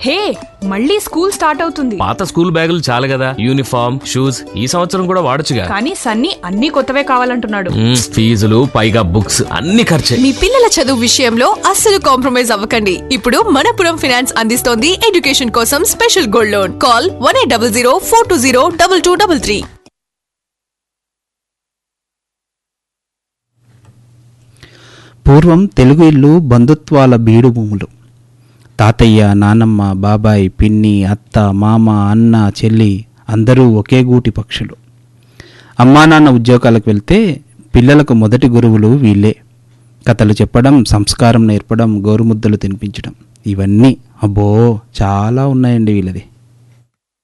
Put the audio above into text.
హే, మళ్ళీ school start అవుతుంది. పాత స్కూల్ బ్యాగులు చాలు కదా, యూనిఫామ్, షూస్ ఈ సంవత్సరం కూడా వాడొచ్చుగా. కానీ సన్నీ అన్ని కొత్తవే కావాలంటున్నాడు. ఫీజులు పైగా బుక్స్ అన్ని ఖర్చే. మీ పిల్లల చదువు విషయంలో అస్సలు కాంప్రమైజ్ అవ్వకండి. ఇప్పుడు మనపురం ఫైనాన్స్ అందిస్తోంది ఎడ్యుకేషన్ కోసం స్పెషల్ గోల్డ్ లోన్. కాల్ 1800-420-2233. పూర్వం తెలుగు ఇల్లు బంధుత్వాల బీడు భూములు. తాతయ్య, నానమ్మ, బాబాయ్, పిన్ని, అత్త, మామ, అన్న, చెల్లి అందరూ ఒకే గూటి పక్షులు. అమ్మా నాన్న ఉద్యోగాలకు వెళ్తే పిల్లలకు మొదటి గురువులు వీళ్ళే. కథలు చెప్పడం, సంస్కారం నేర్పడం, గోరుముద్దలు తినిపించడం, ఇవన్నీ అబ్బో చాలా ఉన్నాయండి వీళ్ళది.